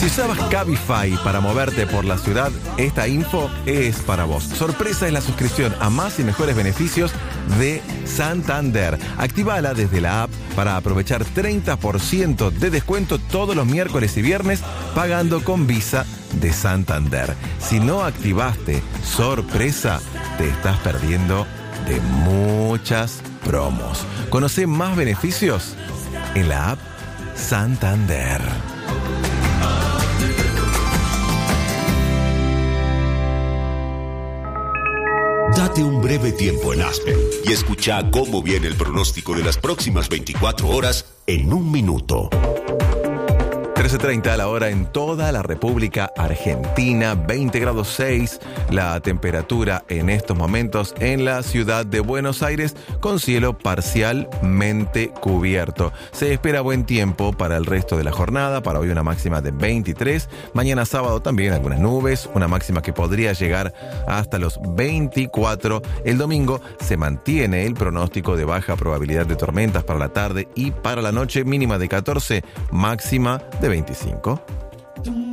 Si usabas Cabify para moverte por la ciudad, esta info es para vos. Sorpresa es la suscripción a más y mejores beneficios de Santander. Actívala desde la app para aprovechar 30% de descuento todos los miércoles y viernes pagando con Visa de Santander. Si no activaste sorpresa, te estás perdiendo de muchas promos. Conoce más beneficios en la app Santander. Date un breve tiempo en Aspen y escucha cómo viene el pronóstico de las próximas 24 horas en un minuto. 13:30 a la hora en toda la República Argentina, 20 grados 6 la temperatura en estos momentos en la ciudad de Buenos Aires con cielo parcialmente cubierto. Se espera buen tiempo para el resto de la jornada, para hoy una máxima de 23, mañana sábado también algunas nubes, una máxima que podría llegar hasta los 24. El domingo se mantiene el pronóstico de baja probabilidad de tormentas para la tarde y para la noche, mínima de 14, máxima de 25.